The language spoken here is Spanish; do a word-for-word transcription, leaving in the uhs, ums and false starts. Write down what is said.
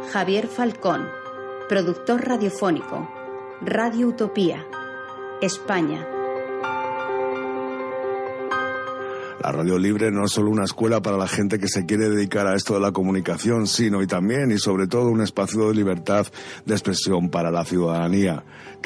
Javier Falcón, productor radiofónico, Radio Utopía, España. La radio libre no es solo una escuela para la gente que se quiere dedicar a esto de la comunicación, sino y también y sobre todo un espacio de libertad de expresión para la ciudadanía.